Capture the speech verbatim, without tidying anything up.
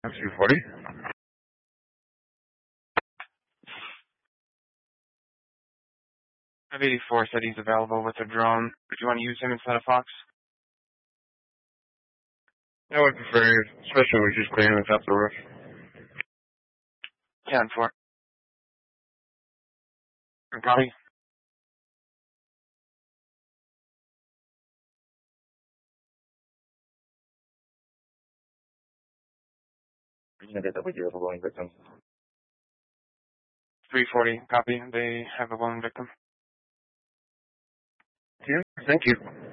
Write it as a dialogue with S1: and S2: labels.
S1: two forty.
S2: I have eighty-four said he's available with a drone. Would you want to use him instead of Fox?
S1: I would prefer, especially when we're just clearing the top of the roof.
S2: ten four. Copy.
S1: Yeah, that would be a blowing victim.
S2: three forty. Copy. They have a lone victim.
S1: Yeah, thank you.